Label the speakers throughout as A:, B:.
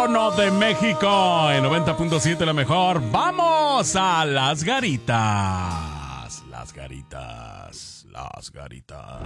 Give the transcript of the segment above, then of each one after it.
A: trono de México en 90.7 la mejor. Vamos a las garitas. Las garitas. Las garitas.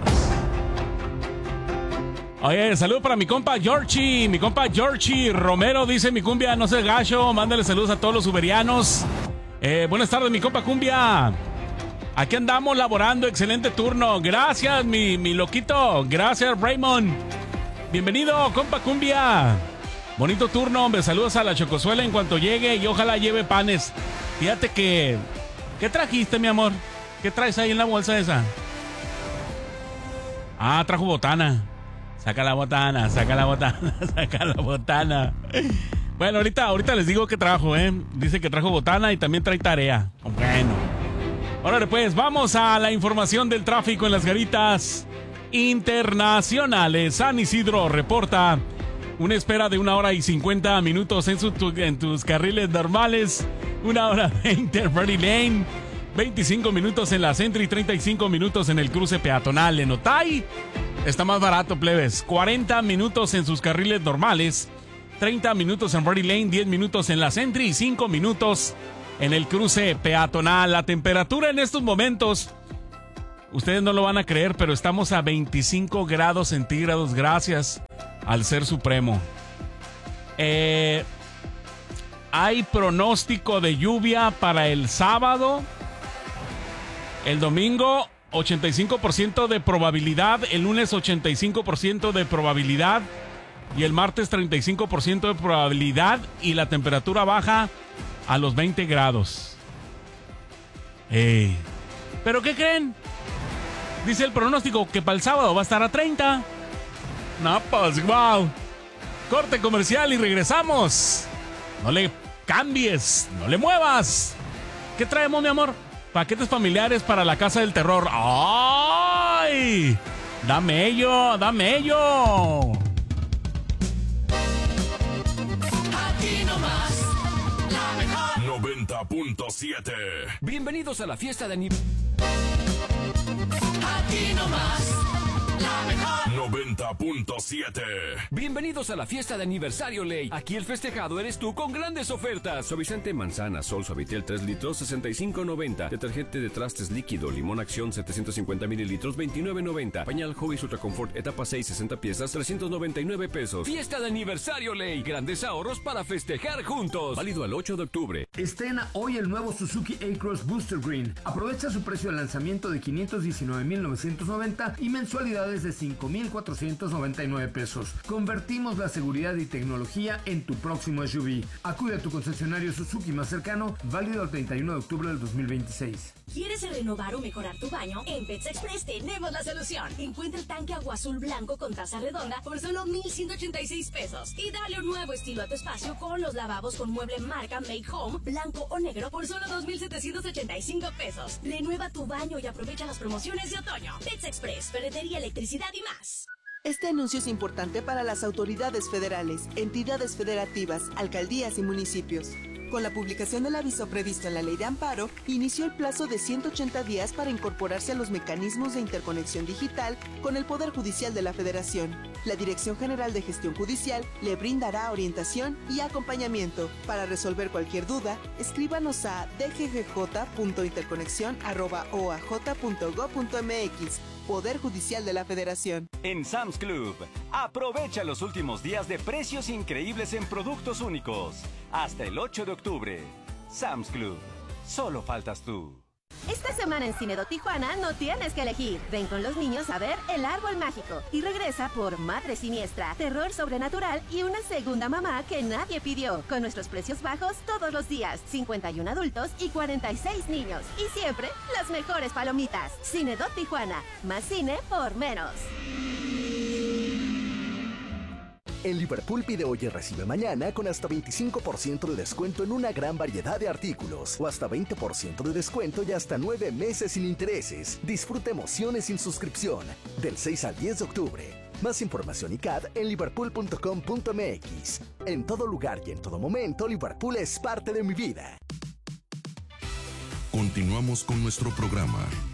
A: Oye, saludo para mi compa Georgie. Mi compa Georgie Romero dice: mi cumbia, no seas gacho. Mándale saludos a todos los uberianos. Buenas tardes, mi compa cumbia. Aquí andamos laborando. Excelente turno. Gracias, mi loquito. Gracias, Raymond. Bienvenido, compa cumbia. Bonito turno, hombre. Saludos a la Chocosuela en cuanto llegue y ojalá lleve panes. Fíjate que... ¿Qué trajiste, mi amor? ¿Qué traes ahí en la bolsa esa? Ah, trajo botana. Saca la botana, saca la botana, saca la botana. Bueno, ahorita les digo qué trajo, Dice que trajo botana y también trae tarea. Bueno. Ahora pues, vamos a la información del tráfico en las garitas internacionales. San Isidro reporta una espera de 1 hora y 50 minutos en tus carriles normales. 1 hora 20 en Birdie Lane. 25 minutos en la Centro y 35 minutos en el cruce peatonal. En Otay está más barato, plebes. 40 minutos en sus carriles normales. 30 minutos en Birdie Lane. 10 minutos en la Centro y 5 minutos en el cruce peatonal. La temperatura en estos momentos, ustedes no lo van a creer, pero estamos a 25 grados centígrados gracias al Ser Supremo. Hay pronóstico de lluvia para el sábado. El domingo, 85% de probabilidad. El lunes, 85% de probabilidad. Y el martes, 35% de probabilidad. Y la temperatura baja a los 20 grados. ¿Pero qué creen? Dice el pronóstico que para el sábado va a estar a 30. No, pues, wow. Corte comercial y regresamos. No le cambies, no le muevas. ¿Qué traemos, mi amor? Paquetes familiares para la casa del terror. ¡Ay! ¡Dame ello! ¡Dame ello!
B: Aquí nomás, la mejor
C: 90.7.
B: Bienvenidos a la fiesta de aniversario. Aquí nomás, la mejor
C: 90.7.
B: Bienvenidos a la fiesta de aniversario Ley. Aquí el festejado eres tú con grandes ofertas. Suavizante manzana, Sol Suavitel 3 litros, 65.90. Detergente de trastes líquido, Limón Acción 750 mililitros, 29.90. Pañal Hobbies Ultra Confort etapa 6, 60 piezas, 399 pesos. Fiesta de aniversario Ley. Grandes ahorros para festejar juntos. Válido al 8 de octubre.
D: Estrena hoy el nuevo Suzuki A-Cross Booster Green. Aprovecha su precio de lanzamiento de 519,990 y mensualidades de 5,499 pesos. Convertimos la seguridad y tecnología en tu próximo SUV. Acude a tu concesionario Suzuki más cercano, válido el 31 de octubre del 2026.
E: ¿Quieres renovar o mejorar tu baño? En Pets Express tenemos la solución. Encuentra el tanque agua azul blanco con taza redonda por solo 1,186 pesos. Y dale un nuevo estilo a tu espacio con los lavabos con mueble marca Make Home, blanco o negro por solo 2,785 pesos. Renueva tu baño y aprovecha las promociones de otoño. Pets Express, ferretería, electricidad y más.
F: Este anuncio es importante para las autoridades federales, entidades federativas, alcaldías y municipios. Con la publicación del aviso previsto en la Ley de Amparo, inició el plazo de 180 días para incorporarse a los mecanismos de interconexión digital con el Poder Judicial de la Federación. La Dirección General de Gestión Judicial le brindará orientación y acompañamiento. Para resolver cualquier duda, escríbanos a dggj.interconexión@oaj.gov.mx. Poder Judicial de la Federación.
G: En Sam's Club, aprovecha los últimos días de precios increíbles en productos únicos. Hasta el 8 de octubre. Sam's Club. Solo faltas tú.
H: Esta semana en Cinedo Tijuana no tienes que elegir. Ven con los niños a ver El Árbol Mágico y regresa por Madre Siniestra, terror sobrenatural y una segunda mamá que nadie pidió. Con nuestros precios bajos todos los días, 51 adultos y 46 niños. Y siempre las mejores palomitas. Cinedo Tijuana, más cine por menos.
I: En Liverpool pide hoy y recibe mañana con hasta 25% de descuento en una gran variedad de artículos o hasta 20% de descuento y hasta 9 meses sin intereses. Disfruta emociones sin suscripción del 6 al 10 de octubre. Más información y CAD en liverpool.com.mx. En todo lugar y en todo momento, Liverpool es parte de mi vida.
C: Continuamos con nuestro programa.